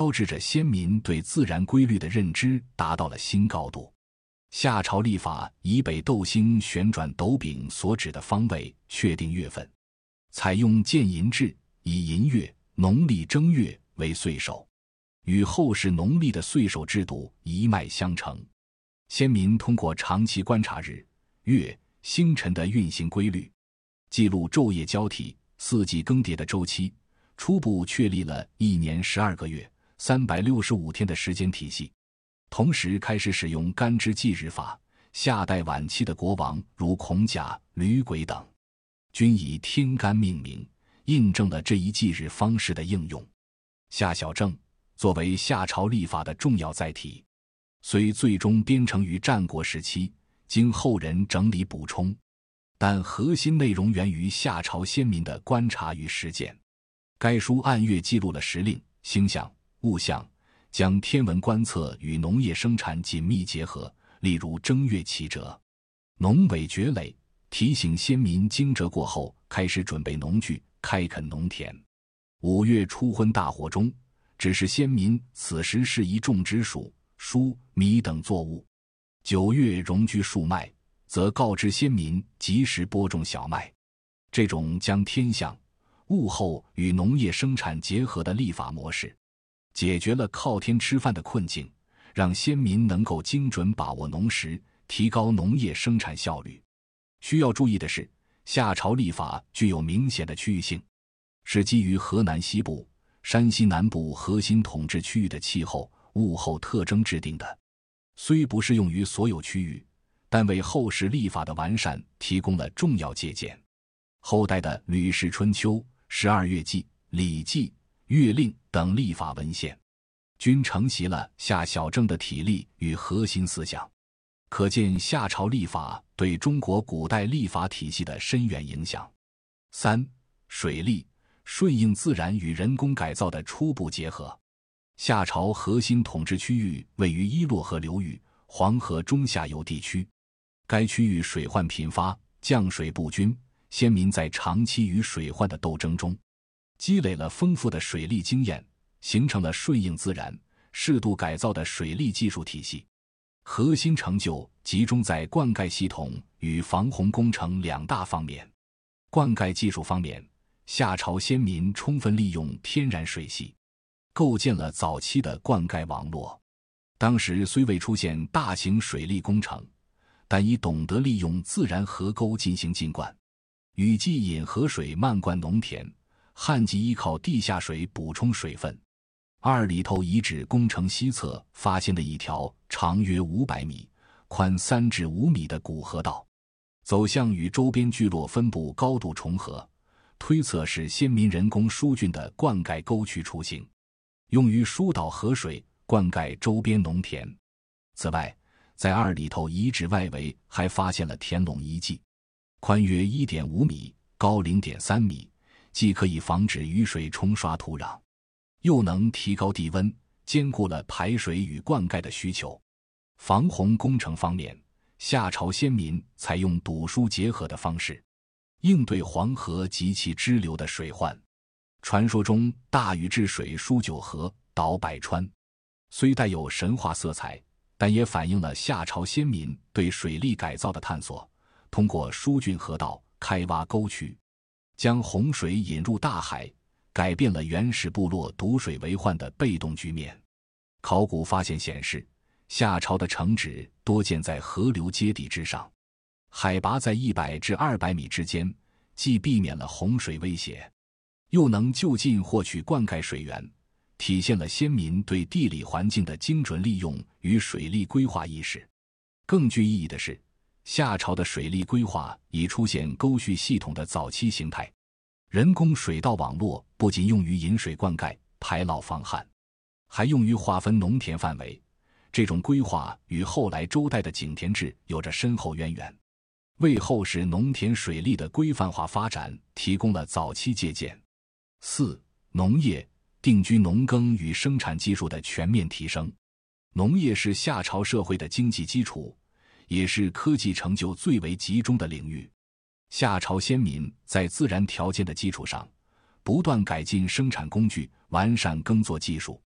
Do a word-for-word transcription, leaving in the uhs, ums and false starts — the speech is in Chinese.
标志着先民对自然规律的认知达到了新高度。夏朝历法以北斗星旋转斗柄所指的方位确定月份，采用建寅制，以寅月农历正月为岁首，与后世农历的岁首制度一脉相承。先民通过长期观察日、月、星辰的运行规律，记录昼夜交替、四季更迭的周期，初步确立了一年十二个月、三百六十五天的时间体系。同时开始使用干支纪日法，夏代晚期的国王如孔甲、吕轨等，均以天干命名，印证了这一纪日方式的应用。夏小正作为夏朝历法的重要载体，虽最终编成于战国时期，经后人整理补充，但核心内容源于夏朝先民的观察与实践。该书按月记录了时令、星象、物象，将天文观测与农业生产紧密结合，例如正月祈蛰、农委蕨垒，提醒先民惊蛰过后开始准备农具，开垦农田。五月初昏大火中，指示先民此时适宜种植黍、黍、米等作物。九月戎居树麦，则告知先民及时播种小麦。这种将天象、物候与农业生产结合的历法模式，解决了靠天吃饭的困境，让先民能够精准把握农时，提高农业生产效率。需要注意的是，夏朝历法具有明显的区域性，是基于河南西部、山西南部核心统治区域的气候、物候特征制定的。虽不适用于所有区域，但为后世历法的完善提供了重要借鉴。后代的《吕氏春秋》、十二月纪、礼记、月令等历法文献，均承袭了夏小正的体例与核心思想，可见夏朝历法对中国古代历法体系的深远影响。三、水利，顺应自然与人工改造的初步结合。夏朝核心统治区域位于伊洛河流域、黄河中下游地区，该区域水患频发，降水不均，先民在长期与水患的斗争中，积累了丰富的水利经验，形成了顺应自然、适度改造的水利技术体系。核心成就集中在灌溉系统与防洪工程两大方面。灌溉技术方面，夏朝先民充分利用天然水系，构建了早期的灌溉网络。当时虽未出现大型水利工程，但已懂得利用自然河沟进行浸灌。雨季引河水漫灌农田，旱季依靠地下水补充水分。二里头遗址工程西侧发现的一条长约五百米、宽三至五米的古河道，走向与周边聚落分布高度重合，推测是先民人工疏浚的灌溉沟渠雏形，用于疏导河水灌溉周边农田。此外，在二里头遗址外围还发现了田垄遗迹，宽约 一点五米，高 零点三米，既可以防止雨水冲刷土壤，又能提高地温，兼顾了排水与灌溉的需求。防洪工程方面，夏朝先民采用堵疏结合的方式，应对黄河及其支流的水患。传说中大禹治水疏九河、导百川，虽带有神话色彩，但也反映了夏朝先民对水利改造的探索。通过疏浚河道、开挖沟渠，将洪水引入大海，改变了原始部落堵水为患的被动局面。考古发现显示，夏朝的城址多建在河流阶底之上，海拔在一百至二百米之间，既避免了洪水威胁，又能就近获取灌溉水源，体现了先民对地理环境的精准利用与水利规划意识。更具意义的是，夏朝的水利规划已出现沟渠系统的早期形态。人工水稻网络不仅用于引水灌溉、排涝防旱，还用于划分农田范围。这种规划与后来周代的井田制有着深厚渊源，为后世农田水利的规范化发展提供了早期借鉴。四、农业，定居农耕与生产技术的全面提升。农业是夏朝社会的经济基础，也是科技成就最为集中的领域。夏朝先民在自然条件的基础上，不断改进生产工具，完善耕作技术，